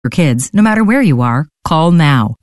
your kids, no matter where you are, call now.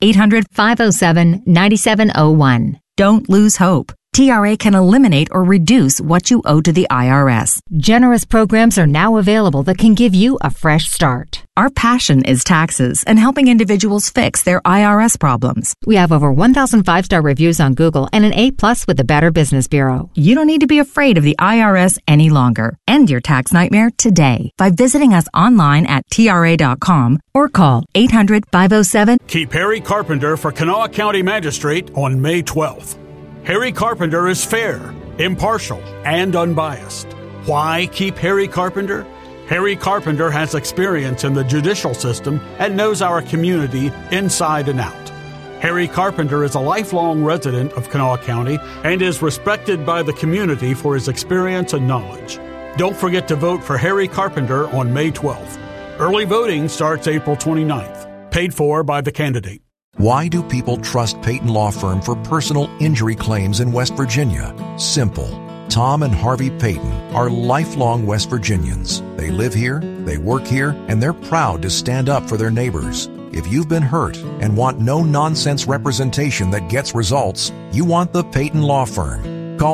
800-507-9701. Don't lose hope. TRA can eliminate or reduce what you owe to the IRS. Generous programs are now available that can give you a fresh start. Our passion is taxes and helping individuals fix their IRS problems. We have over 1,000 5-star reviews on Google and an A+ with the Better Business Bureau. You don't need to be afraid of the IRS any longer. End your tax nightmare today by visiting us online at TRA.com or call 800-507. Keep Harry Carpenter for Kanawha County Magistrate on May 12th. Harry Carpenter is fair, impartial, and unbiased. Why keep Harry Carpenter? Harry Carpenter has experience in the judicial system and knows our community inside and out. Harry Carpenter is a lifelong resident of Kanawha County and is respected by the community for his experience and knowledge. Don't forget to vote for Harry Carpenter on May 12th. Early voting starts April 29th. Paid for by the candidate. Why do people trust Peyton Law Firm for personal injury claims in West Virginia? Simple. Tom and Harvey Peyton are lifelong West Virginians. They live here, they work here, and they're proud to stand up for their neighbors. If you've been hurt and want no-nonsense representation that gets results, you want the Peyton Law Firm. Call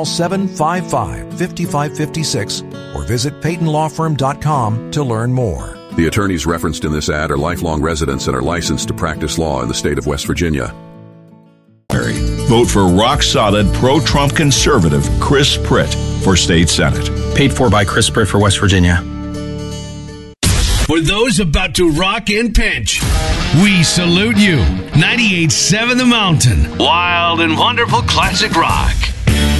755-5556 or visit PeytonLawFirm.com to learn more. The attorneys referenced in this ad are lifelong residents and are licensed to practice law in the state of West Virginia. Vote for rock-solid, pro-Trump conservative Chris Pritt for State Senate. Paid for by Chris Pritt for West Virginia. For those about to rock and pinch, we salute you. 98.7 The Mountain. Wild and wonderful classic rock.